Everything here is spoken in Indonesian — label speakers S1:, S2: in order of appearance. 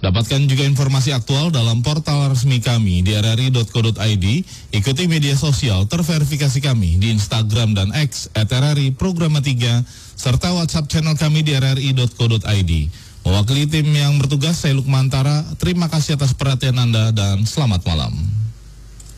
S1: Dapatkan juga informasi aktual dalam portal resmi kami di rri.co.id. Ikuti media sosial terverifikasi kami di Instagram dan X @RRI Programa 3 serta WhatsApp channel kami di rri.co.id. Mewakili tim yang bertugas, saya Lukmantara. Terima kasih atas perhatian Anda dan selamat malam.